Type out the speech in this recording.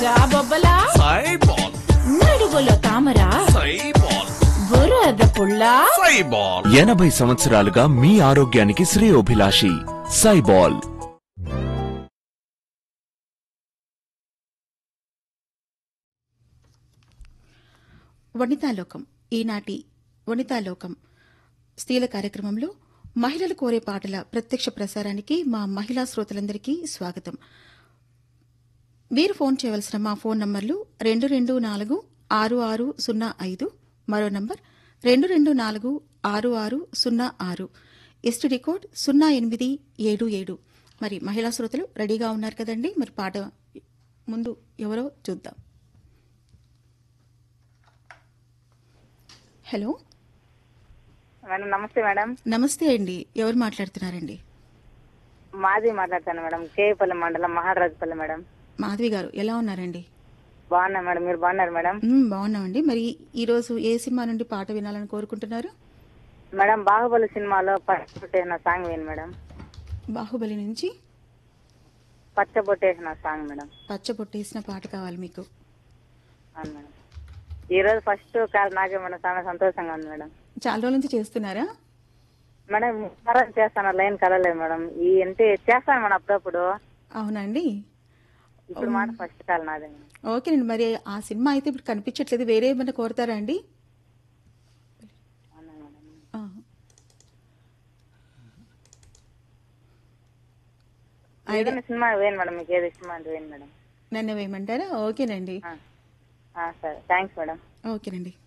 జాబొబ్బలా సైబాల్ నడుగులో తామరా సైబాల్ బురద పుల్ల సైబాల్ 80 సంవత్సరాలుగా మీ ఆరోగ్యానికి శ్రేయోభిలాషి సైబాల్. వనితాలోకం ఈనాటి వనితాలోకం స్త్రీల కార్యక్రమంలో మహిళలు కోరే పాటల ప్రత్యక్ష ప్రసారానికి మా మహిళా శ్రోతలందరికీ స్వాగతం. మీరు ఫోన్ చేయవలసిన మా ఫోన్ నంబర్లు 224-6605, మరో నంబర్ 224-6606, ఎస్టీడీ కోడ్ 0877. మరి మహిళా శ్రోతలు రెడీగా ఉన్నారు కదండి? మరి పాట ముందు ఎవరో చూద్దాం. హలో మేడం నమస్తే మేడం. నమస్తే అండి, ఎవరు మాట్లాడుతున్నారండి? మాధవి మాట్లాడతాను మేడం, కేపల్లి మండలం మహారాజపల్లి మేడం. మాధవి గారు ఎలా ఉన్నారండి? బాగున్నా మేడం, మీరు బాగున్నారు మేడం? బాగున్నామండి. మరి ఈ రోజు ఏ సినిమా నుండి పాట వినాలని కోరుకుంటున్నారు? మేడం బాహుబలి సినిమాలో పచ్చబొట్టేసిన సాంగ్ వేయండి మేడం. బాహుబలి నుంచి పచ్చబొట్టేసిన సాంగ్ మేడం. పచ్చబొట్టేసిన పాట కావాలి మీకు? అవును మేడం. ఈ రోజు ఫస్ట్ కాల్ నాకే మేడం, చాలా సంతోషంగా ఉంది మేడం. చాలా రోజుల నుంచి చేస్తున్నారా మేడం? చేస్తాను, లైన్ కలలేదు మేడం. ఈ అంటే చేస్తాను మేడం అప్పుడప్పుడు. అవునండి. ఇప్పుడు మాట ఫస్ట్ కాల్ నాదే మేడం. ఓకేనండి. మరి ఆ సినిమా అయితే ఇప్పుడు కనిపించట్లేదు, వేరే ఏమైనా కోరుతారా అండి? అవునా మేడం? ఆ. ఏదైనా సినిమా వేయండి మేడం, మీకు ఏది ఇష్టమో అది వేయండి మేడం. నన్ను వేయమంటారా? ఓకేనండి. సరే, థ్యాంక్స్ మేడం. ఓకేనండి.